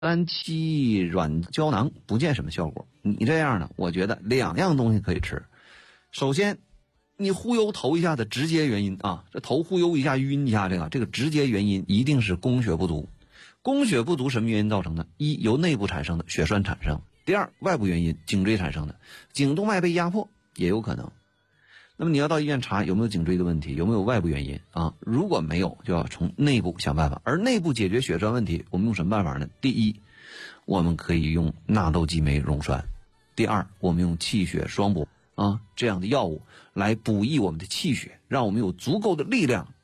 丹七软胶囊不见什么效果。你这样呢，我觉得2样东西可以吃。首先，你忽悠头一下的直接原因啊，这头忽悠一下晕一下，这个直接原因一定是供血不足。供血不足什么原因造成的？一，由内部产生的血栓产生；第二，外部原因颈椎产生的颈动脉被压迫也有可能。那么你要到医院查有没有颈椎的问题，有没有外部原因啊？如果没有，就要从内部想办法。而内部解决血栓问题，我们用什么办法呢？第一，我们可以用纳豆激酶溶栓；第二，我们用气血双补这样的药物来补益我们的气血，让我们有足够的力量